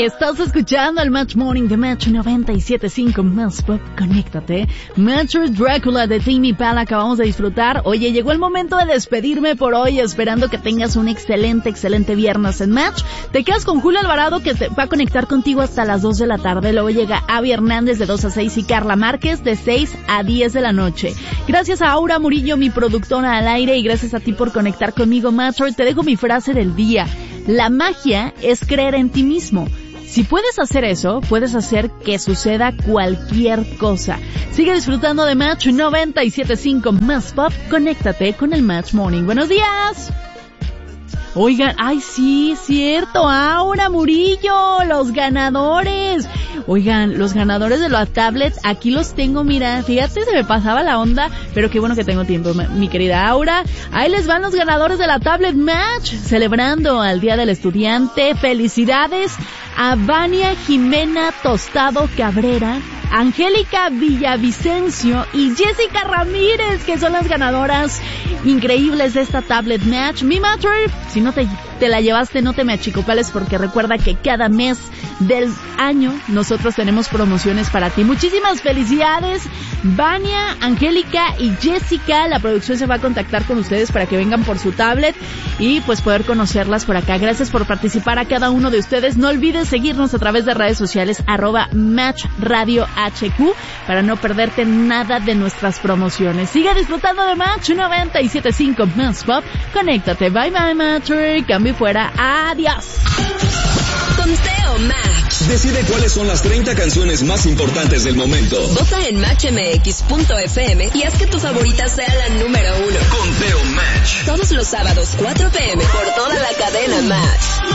Estás escuchando el Match Morning de Match 97.5 Más Pop. Conéctate. Matcher Drácula de Tame Impala acabamos de disfrutar. Oye, llegó el momento de despedirme por hoy, esperando que tengas un excelente viernes en Match. Te quedas con Julio Alvarado, que te va a conectar contigo hasta las 2 de la tarde. Luego llega Avi Hernández de 2 a 6 y Carla Márquez de 6 a 10 de la noche. Gracias a Aura Murillo, mi productora al aire, y gracias a ti por conectar conmigo, Matcher. Te dejo mi frase del día. La magia es creer en ti mismo. Si puedes hacer eso, puedes hacer que suceda cualquier cosa. Sigue disfrutando de Match 97.5 Más Pop. Conéctate con el Match Morning. ¡Buenos días! Oigan, ay sí, cierto, Aura Murillo, los ganadores. Oigan, los ganadores de la tablet, aquí los tengo, mira, fíjate, se me pasaba la onda, pero qué bueno que tengo tiempo, mi querida Aura. Ahí les van los ganadores de la tablet Match, celebrando al Día del Estudiante. Felicidades a Vania Jimena Tostado Cabrera, Angélica Villavicencio y Jessica Ramírez, que son las ganadoras increíbles de esta tablet Match. Mi Matcher, si no te la llevaste, no te me achicopales, porque recuerda que cada mes del año nosotros tenemos promociones para ti. Muchísimas felicidades, Vania, Angélica y Jessica. La producción se va a contactar con ustedes para que vengan por su tablet y pues poder conocerlas por acá. Gracias por participar a cada uno de ustedes. No olvides seguirnos a través de redes sociales @MatchRadioHQ para no perderte nada de nuestras promociones. Sigue disfrutando de Match 97.5 Más Pop. Conéctate. Bye bye, Matcher. Cambio fuera. Adiós. Conteo Match. Decide cuáles son las 30 canciones más importantes del momento. Vota en matchmx.fm y haz que tu favorita sea la número 1. Conteo Match. Todos los sábados, 4 p.m. por toda la cadena Match.